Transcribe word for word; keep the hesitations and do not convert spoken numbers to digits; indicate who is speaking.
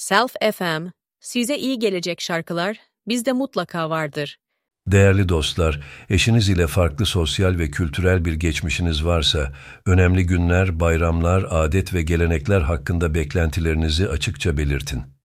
Speaker 1: Self F M, size iyi gelecek şarkılar bizde mutlaka vardır.
Speaker 2: Değerli dostlar, eşiniz ile farklı sosyal ve kültürel bir geçmişiniz varsa, önemli günler, bayramlar, adet ve gelenekler hakkında beklentilerinizi açıkça belirtin.